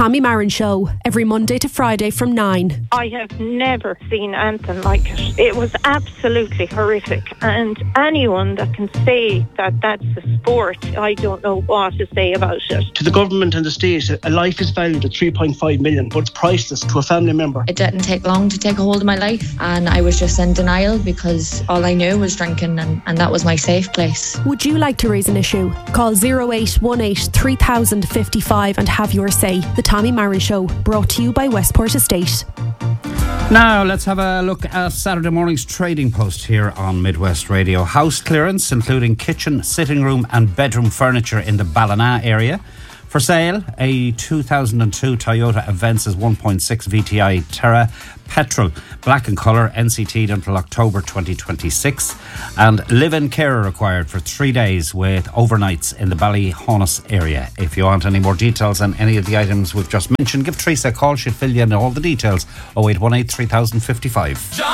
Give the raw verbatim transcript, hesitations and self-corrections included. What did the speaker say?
Tommy Marin Show, every Monday to Friday from nine. I have never seen anything like it. It was absolutely horrific. And anyone that can say that that's a sport, I don't know what to say about it. To the government and the state, a life is valued at three point five million, but it's priceless to a family member. It didn't take long to take a hold of my life, and I was just in denial because all I knew was drinking, and, and that was my safe place. Would you like to raise an issue? Call oh eight one eight, three thousand fifty-five and have your say. The Tommy Marin Show, brought to you by Westport Estate. Now let's have a look at Saturday morning's trading post here on Midwest Radio. House clearance, including kitchen, sitting room and bedroom furniture in the Ballina area. For sale, a two thousand two Toyota Avensis one point six V T I Terra petrol, black in colour, N C T'd until October twenty twenty-six, and live-in carer required for three days with overnights in the Ballyhonus area. If you want any more details on any of the items we've just mentioned, give Teresa a call. She'll fill you in all the details. oh eight one eight, three thousand fifty-five.